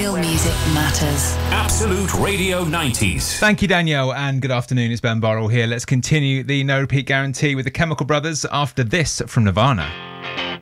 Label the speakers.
Speaker 1: real music matters.
Speaker 2: Absolute Radio 90s.
Speaker 3: Thank you, Danielle, and good afternoon. It's Ben Burrell here. Let's continue the no repeat guarantee with the Chemical Brothers after this from Nirvana.